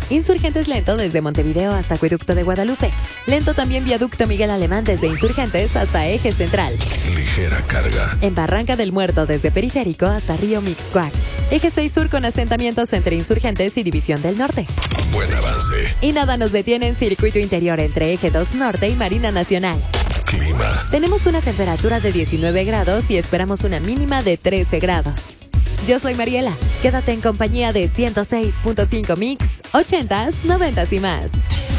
Insurgentes lento desde Montevideo hasta Acueducto de Guadalupe. Lento también Viaducto Miguel Alemán desde Insurgentes hasta Eje Central. Ligera carga. En Barranca del Muerto desde Periférico hasta Río Mixcoac. Eje 6 Sur con asentamientos entre Insurgentes y División del Norte. Buen avance. Y nada nos detiene en circuito interior entre Eje 2 Norte y Marina Nacional. Clima. Tenemos una temperatura de 19 grados y esperamos una mínima de 13 grados. Yo soy Mariela. Quédate en compañía de 106.5 Mix, 80s, 90s y más.